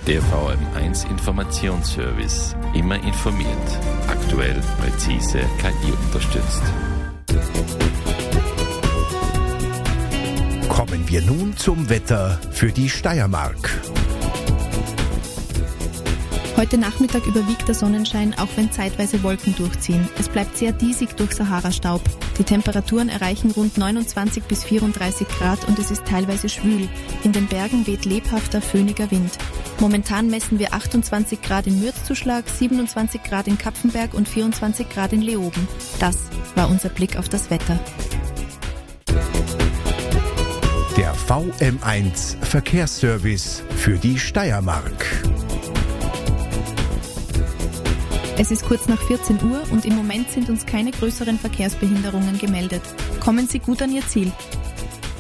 Der VM1 Informationsservice. Immer informiert. Aktuell, präzise, KI unterstützt. Kommen wir nun zum Wetter für die Steiermark. Heute Nachmittag überwiegt der Sonnenschein, auch wenn zeitweise Wolken durchziehen. Es bleibt sehr diesig durch Sahara-Staub. Die Temperaturen erreichen rund 29 bis 34 Grad und es ist teilweise schwül. In den Bergen weht lebhafter, föhniger Wind. Momentan messen wir 28 Grad in Mürzzuschlag, 27 Grad in Kapfenberg und 24 Grad in Leoben. Das war unser Blick auf das Wetter. Der VM1 Verkehrsservice für die Steiermark. Es ist kurz nach 14 Uhr und im Moment sind uns keine größeren Verkehrsbehinderungen gemeldet. Kommen Sie gut an Ihr Ziel.